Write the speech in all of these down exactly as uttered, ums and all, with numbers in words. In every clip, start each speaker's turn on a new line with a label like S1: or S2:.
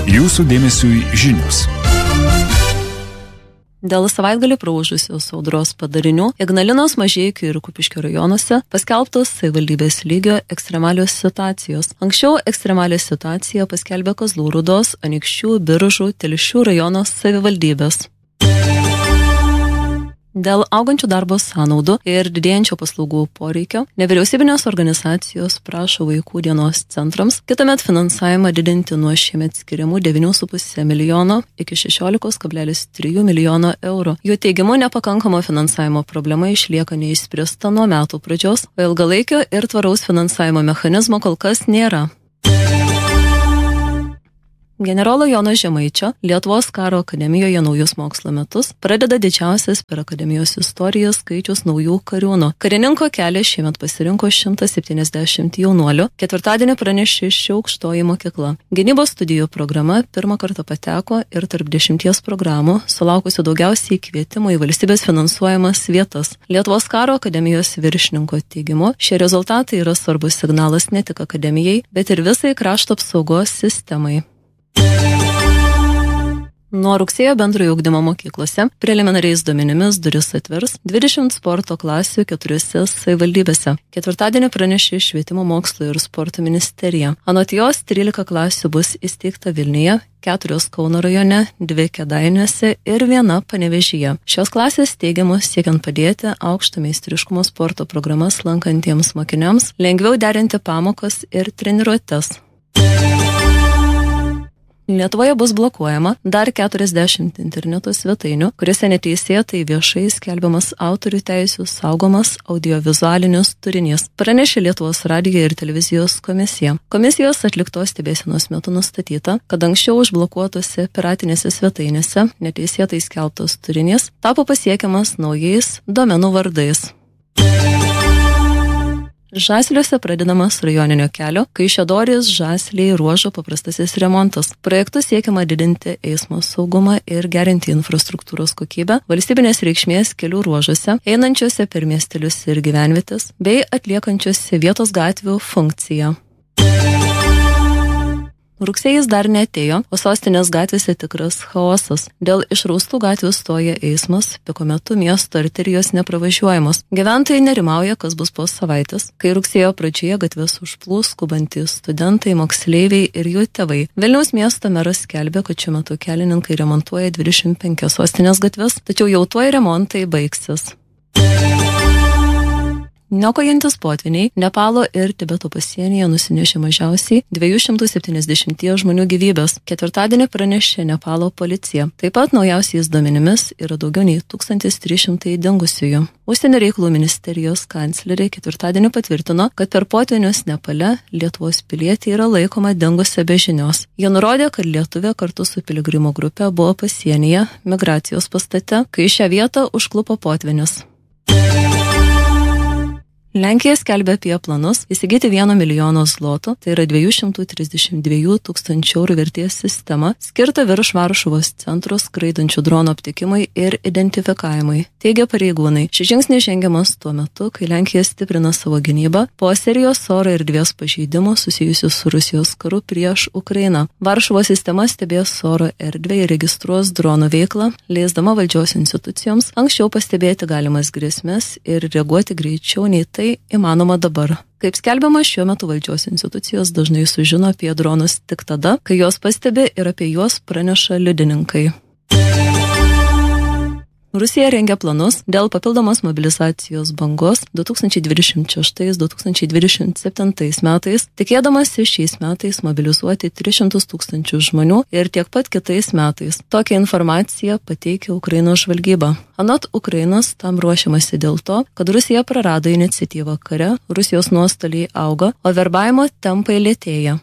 S1: Jūsų dėmesiui žinios.
S2: Dėl savaitgalį praūžusios audros padarinių Ignalinos, Mažeikių ir Kupiškio rajonuose paskelbtos savivaldybės lygio ekstremalios situacijos. Anksčiau ekstremalią situaciją paskelbė Kazlų Rūdos, Anykščių, Biržų, Telšių rajono savivaldybės. Dėl augančių darbo sąnaudų ir didėjančio paslaugų poreikio, nevyriausybinės organizacijos prašo vaikų dienos centrams kitąmet finansavimą didinti nuo šiemet skiriamų devynių su puse milijono iki šešiolikos kablelis trijų milijono eurų. Jų teigimu nepakankamo finansavimo problema išlieka neišspręsta nuo metų pradžios, o ilgalaikio ir tvaraus finansavimo mechanizmo kol kas nėra. Generolo Jono Žemaičio Lietuvos karo akademijoje naujus mokslo metus pradeda didžiausias per akademijos istoriją skaičius naujų kariūnų. Karininko kelią šiemet pasirinko šimtas septyniasdešimt jaunuolių, ketvirtadienį pranešė ši aukštoji mokykla. Gynybos studijų programa pirmą kartą pateko ir tarp dešimties programų, sulaukusių daugiausiai kvietimų į valstybės finansuojamas vietas. Lietuvos karo akademijos viršininko teigimu, šie rezultatai yra svarbus signalas ne tik akademijai, bet ir visai krašto apsaugos sistemai. Nuo rugsėjo bendrojo ugdymo mokyklose preliminariais duomenimis duris atvers dvidešimt sporto klasių keturiose savivaldybėse. Ketvirtadienį pranešė Švietimo mokslo ir sporto ministerija. Anot jos trylika klasių bus įsteigta Vilniuje, keturios Kauno rajone, dvi Kėdainiuose ir viena Panevėžyje. Šios klasės teigiamos siekiant padėti aukšto meistriškumo sporto programas lankantiems mokiniams lengviau derinti pamokas ir treniruotes. Lietuvoje bus blokuojama dar keturiasdešimt interneto svetainių, kuriuose neteisėtai viešai skelbiamas autorių teisių saugomas audiovizualinis turinys, pranešė Lietuvos radijo ir televizijos komisija. Komisijos atliktos stebėsenos metu nustatyta, kad anksčiau užblokuotose piratinėse svetainėse neteisėtai skelbtas turinys tapo pasiekiamas naujais domenų vardais. Žasliuose pradedamas rajoninio kelio Kaišiadorys Žasliai ruožo paprastasis remontas. Projektu siekiama didinti eismo saugumą ir gerinti infrastruktūros kokybę valstybinės reikšmės kelių ruožuose, einančiuose per miestelius ir gyvenvietes, bei atliekančiuose vietos gatvių funkciją. Rugsėjis dar neatėjo, o sostinės gatvėse tikras chaosas. Dėl išraustų gatvių stoja eismas, piko metu miesto arterijos nepravažiuojamos. Gyventojai nerimauja, kas bus po savaitės, kai rugsėjo pradžioje gatves užplūs skubantys studentai, moksleiviai ir jų tėvai. Vilniaus miesto meras skelbė, kad šiuo metu kelininkai remontuoja dvidešimt penkias sostinės gatves, tačiau jau tuoj remontai baigsis. Niokojantis potviniai Nepalo ir Tibeto pasienyje nusinešė mažiausiai dviejų šimtų septyniasdešimt žmonių gyvybės. Ketvirtadienį pranešė Nepalo policija. Taip pat naujausiais duomenimis yra daugiau nei tūkstantis trys šimtai dingusiųjų. Užsienio reikalų ministerijos kanclerė ketvirtadienį patvirtino, kad per potvinius Nepale Lietuvos pilietė yra laikoma dingusia be žinios. Jie nurodė, kad lietuvė kartu su piligrimų grupe buvo pasienyje migracijos pastate, kai šią vietą užklupo potvinis. Lenkija skelbia apie planus įsigyti vieno milijono zlotų, tai yra dviejų šimtų trisdešimt dviejų tūkstančių eurų vertės sistemą, skirtą virš Varšuvos centro skraidančių dronų aptikimui ir identifikavimui, teigia pareigūnai. Šis žingsnis žengiamas tuo metu, kai Lenkija stiprina savo gynybą po serijos oro erdvės pažeidimų susijusių su Rusijos karu prieš Ukrainą. Varšuvos sistema stebės oro erdvę ir registruos dronų veiklą, leisdama valdžios institucijoms anksčiau pastebėti galimas grėsmes ir reaguoti greičiau nei tai įmanoma dabar. Kaip skelbiama, šiuo metu valdžios institucijos dažnai sužino apie dronus tik tada, kai juos pastebi ir apie juos praneša liudininkai. Rusija rengia planus dėl papildomos mobilizacijos bangos du tūkstančiai dvidešimt šeštais - du tūkstančiai dvidešimt septintais metais, tikėdamasi šiais metais mobilizuoti tris šimtus tūkstančių žmonių ir tiek pat kitais metais. Tokią informaciją pateikia Ukrainos žvalgyba. Anot Ukrainos, tam ruošiamasi dėl to, kad Rusija prarado iniciatyvą kare, Rusijos nuostoliai auga, o verbavimo tempai lėtėja.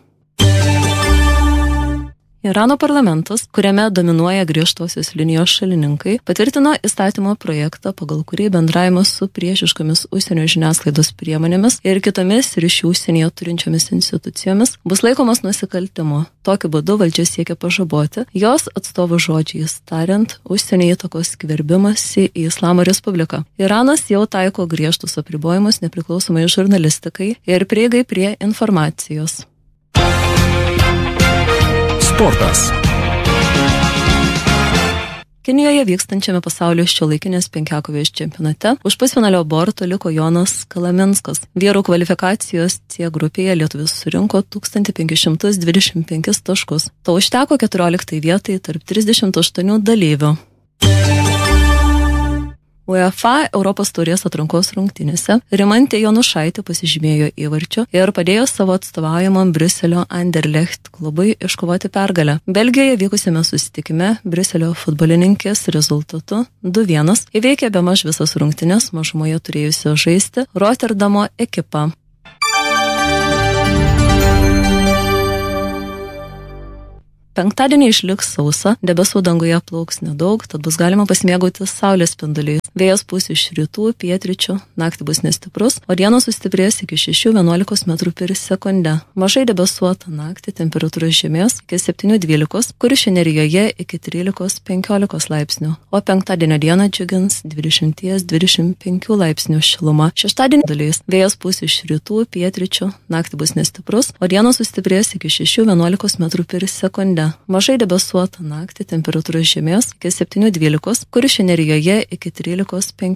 S2: Irano parlamentas, kuriame dominuoja griežtosios linijos šalininkai, patvirtino įstatymo projektą, pagal kurį bendravimas su priešiškomis užsienio žiniasklaidos priemonėmis ir kitomis ryšių užsienyje turinčiomis institucijomis bus laikomas nusikaltimu. Tokiu būdu valdžia siekia pažaboti jos atstovų žodžiais tariant užsienio įtakos skverbimąsi į Islamo Respubliką. Iranas jau taiko griežtus apribojimus nepriklausomai žurnalistikai ir prieigai prie informacijos.
S1: Sportas.
S2: Kinijoje vykstančiame pasaulio šiuolaikinės penkiakovės čempionate už pusfinalio borto liko Jonas Kalaminskas. Vyrų kvalifikacijos C grupėje lietuvis surinko tūkstantį penkis šimtus dvidešimt penkis taškus. To užteko keturioliktai vietai tarp trisdešimt aštuonių dalyvių. UEFA Europos taurės atrankos rungtynėse Rimantė Jonušaitė pasižymėjo įvarčiu ir padėjo savo atstovaujamam Briuselio Anderlecht klubui iškovoti pergalę. Belgijoje vykusiame susitikime Briuselio futbolininkės rezultatu du vienas įveikė bemaž visas rungtynes mažumoje turėjusio žaisti Rotterdamo ekipą. Penktadienį išliks sausa, debesų danguje plauks nedaug, tad bus galima pasimėgauti saulės spinduliais. Vėjas pūs iš rytų, pietryčių, naktį bus nestiprus, o dienos sustiprės iki šešių vienuolikos metrų per sekundę. Mažai debesuota naktį, temperatūra žemės iki septynių dvylikos, Kuršių nerijoje iki trylikos penkiolikos laipsnių, o penktadienio dieną džiugins dvidešimt dvidešimt penkių laipsnių šiluma. Šeštadienį daliais vėjas pūs iš rytų, pietryčių, naktį bus nestiprus, o dienos sustiprės iki šešių vienuolikos metrų per sekundę. Mažai debesuota naktį, temperatūra žemės iki septynių dvylikos, Kuršių nerijoje iki trylikos penkiolikos.